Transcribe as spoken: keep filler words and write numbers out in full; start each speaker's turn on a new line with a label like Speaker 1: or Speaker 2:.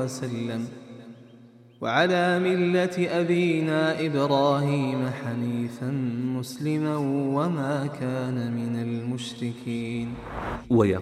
Speaker 1: وسلم، وعلى ملة أبينا إبراهيم حنيفا مسلما وما كان من المشركين.